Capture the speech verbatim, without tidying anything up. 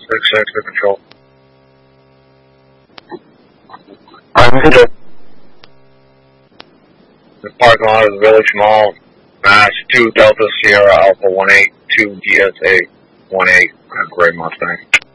six six to control. I'm in it. The parking lot is Village Mall, Mass. two Delta Sierra Alpha one eight two D S A one eight, Gray Mustang.